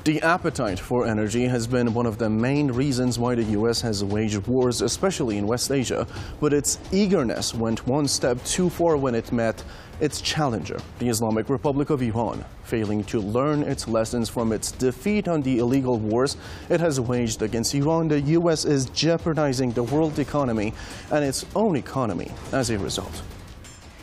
The appetite for energy has been one of the main reasons why the U.S. has waged wars, especially in West Asia, but its eagerness went one step too far when it met its challenger, the Islamic Republic of Iran. Failing to learn its lessons from its defeat on the illegal wars it has waged against Iran, the U.S. is jeopardizing the world economy and its own economy as a result.